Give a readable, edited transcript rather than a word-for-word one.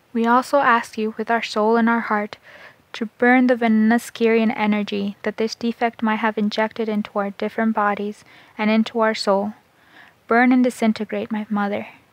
We also ask you, with our soul and our heart, to burn the venomous Kyrian energy that this defect might have injected into our different bodies and into our soul. Burn and disintegrate, my mother.